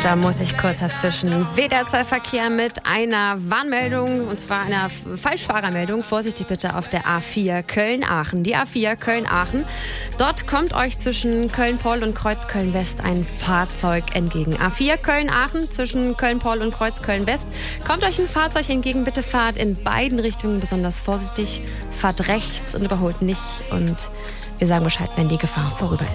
Und da muss ich kurz dazwischen. WDR2-Verkehr mit einer Warnmeldung, und zwar einer Falschfahrermeldung. Vorsichtig bitte auf der A4 Köln-Aachen. Die A4 Köln-Aachen. Dort kommt euch zwischen Köln-Poll und Kreuzköln-West ein Fahrzeug entgegen. A4 Köln-Aachen, zwischen Köln-Poll und Kreuzköln-West. Kommt euch ein Fahrzeug entgegen. Bitte fahrt in beiden Richtungen besonders vorsichtig. Fahrt rechts und überholt nicht. Und wir sagen Bescheid, wenn die Gefahr vorüber ist.